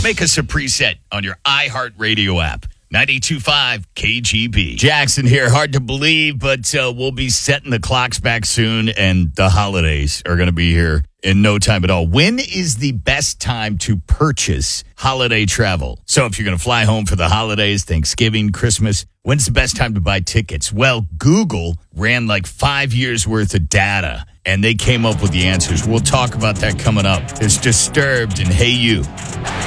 Make us a preset on your iHeartRadio app. 92.5 KGB. Jackson here. Hard to believe, but we'll be setting the clocks back soon, and the holidays are going to be here in no time at all. When is the best time to purchase holiday travel? So if you're going to fly home for the holidays, Thanksgiving, Christmas, when's the best time to buy tickets? Well, Google ran like 5 years worth of data, and they came up with the answers. We'll talk about that coming up. It's Disturbed and Hey You.